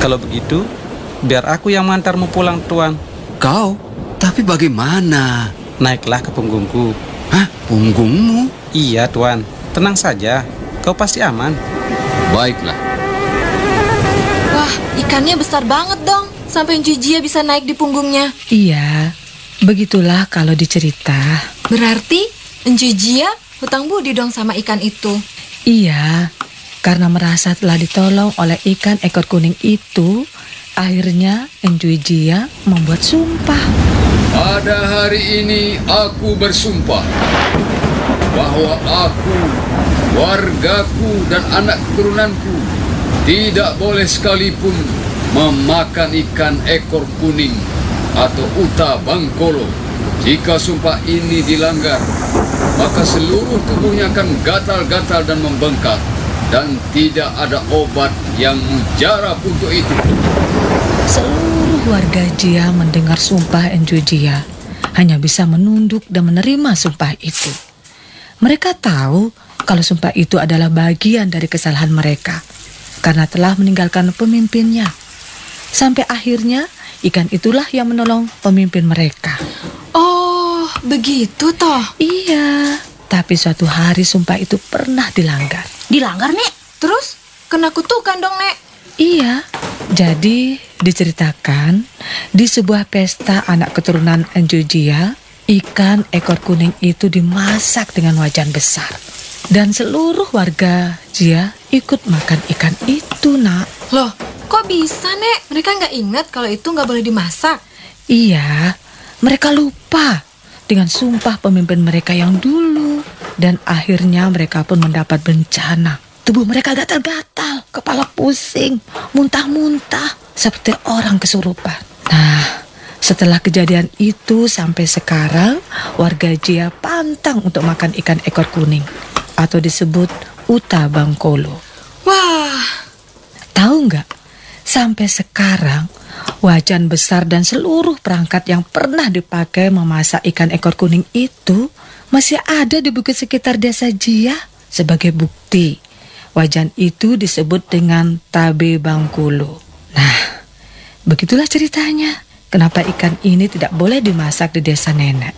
Kalau begitu, biar aku yang mengantarmu pulang, Tuan. Kau? Tapi bagaimana? Naiklah ke punggungku. Hah? Punggungmu? Iya, Tuan. Tenang saja, kau pasti aman. Baiklah. Wah, ikannya besar banget dong, sampai Jujia bisa naik di punggungnya. Iya, begitulah kalau dicerita. Berarti Jujia hutang budi dong sama ikan itu. Iya, karena merasa telah ditolong oleh ikan ekor kuning itu, akhirnya Jujia membuat sumpah. Pada hari ini aku bersumpah bahwa aku, wargaku, dan anak keturunanku tidak boleh sekalipun memakan ikan ekor kuning atau uta bangkolo. Jika sumpah ini dilanggar, maka seluruh tubuhnya akan gatal-gatal dan membengkak, dan tidak ada obat yang mujarab untuk itu. Seluruh warga Jia mendengar sumpah Jia, hanya bisa menunduk dan menerima sumpah itu. Mereka tahu kalau sumpah itu adalah bagian dari kesalahan mereka, karena telah meninggalkan pemimpinnya. Sampai akhirnya ikan itulah yang menolong pemimpin mereka. Oh, begitu toh? Iya, tapi suatu hari sumpah itu pernah dilanggar. Dilanggar, Nek? Terus, kena kutukan dong, Nek? Iya, jadi diceritakan di sebuah pesta anak keturunan Jia, ikan ekor kuning itu dimasak dengan wajan besar. Dan seluruh warga Jia ikut makan ikan itu, Nak. Loh, kok bisa, Nek? Mereka nggak ingat kalau itu nggak boleh dimasak? Iya, mereka lupa dengan sumpah pemimpin mereka yang dulu. Dan akhirnya mereka pun mendapat bencana. Tubuh mereka gatal-gatal, kepala pusing, muntah-muntah, seperti orang kesurupan. Nah, setelah kejadian itu sampai sekarang, warga Jia pantang untuk makan ikan ekor kuning, atau disebut uta bangkolo. Wah, tahu nggak? Sampai sekarang, wajan besar dan seluruh perangkat yang pernah dipakai memasak ikan ekor kuning itu masih ada di bukit sekitar desa Jia. Sebagai bukti, wajan itu disebut dengan tabe bangkolo. Nah, begitulah ceritanya. Kenapa ikan ini tidak boleh dimasak di desa nenek.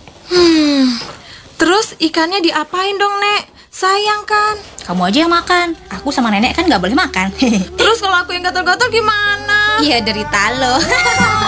Terus ikannya diapain dong, Nek? Sayang kan? Kamu aja yang makan. Aku sama nenek kan gak boleh makan. Terus kalau aku yang gatal-gatal gimana? Iya, derita lo.